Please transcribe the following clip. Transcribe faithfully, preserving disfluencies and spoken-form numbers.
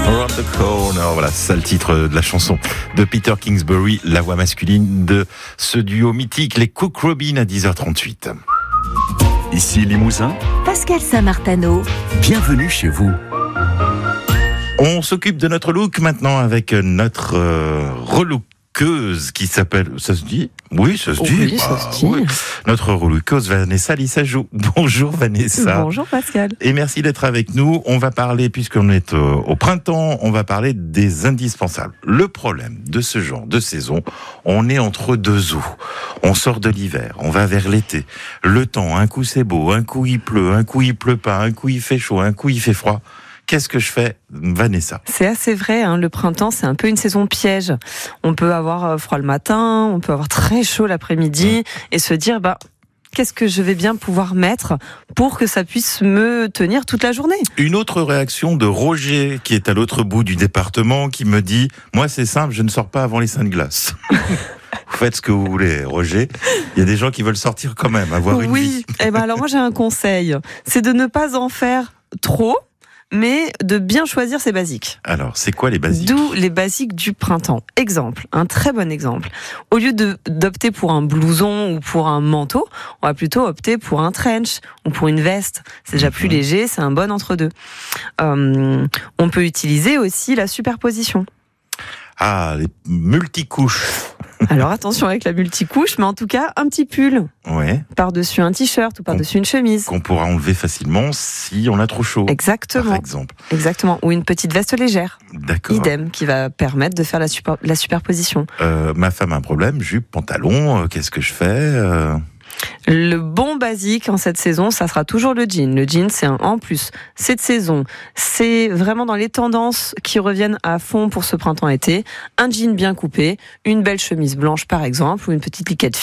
Around the Corner, voilà, c'est ça le titre de la chanson de Peter Kingsbury, la voix masculine de ce duo mythique, les Cook Robin à dix heures trente-huit. Ici Limousin, Pascal Saint-Martano, bienvenue chez vous. On s'occupe de notre look maintenant avec notre euh, relookeuse qui s'appelle, ça se dit ? Oui, ça se dit. Oui, ça bah, se dit. oui. Notre relookeuse Vanessa Lissajou. Bonjour Vanessa. Bonjour Pascal. Et merci d'être avec nous. On va parler, puisqu'on est au, au printemps, on va parler des indispensables. Le problème de ce genre de saison, on est entre deux eaux. On sort de l'hiver, on va vers l'été. Le temps, un coup c'est beau, un coup il pleut, un coup il pleut pas, un coup il fait chaud, un coup il fait froid. Qu'est-ce que je fais, Vanessa ? C'est assez vrai, hein, le printemps, c'est un peu une saison piège. On peut avoir froid le matin, on peut avoir très chaud l'après-midi et se dire, bah, qu'est-ce que je vais bien pouvoir mettre pour que ça puisse me tenir toute la journée ? Une autre réaction de Roger, qui est à l'autre bout du département, qui me dit « Moi, c'est simple, je ne sors pas avant les seins de glace. » Vous faites ce que vous voulez, Roger. Il y a des gens qui veulent sortir quand même, avoir une oui. vie. Oui, eh ben alors moi j'ai un conseil, c'est de ne pas en faire trop, mais de bien choisir ses basiques. Alors, c'est quoi les basiques ? D'où les basiques du printemps. Exemple, un très bon exemple. Au lieu de, d'opter pour un blouson ou pour un manteau, on va plutôt opter pour un trench ou pour une veste. C'est déjà plus léger, c'est un bon entre-deux. Euh, on peut utiliser aussi la superposition. Ah, les multicouches. Alors attention avec la multicouche, mais en tout cas, un petit pull. Ouais. Par-dessus un t-shirt ou par-dessus une chemise. Qu'on pourra enlever facilement si on a trop chaud. Exactement. Par exemple. Exactement. Ou une petite veste légère. D'accord. Idem, qui va permettre de faire la, super, la superposition. Euh, ma femme a un problème, jupe, pantalon, euh, qu'est-ce que je fais euh... Le bon basique en cette saison, ça sera toujours le jean. Le jean, c'est un en plus. Cette saison, c'est vraiment dans les tendances qui reviennent à fond pour ce printemps-été. Un jean bien coupé, une belle chemise blanche par exemple, ou une petite liquette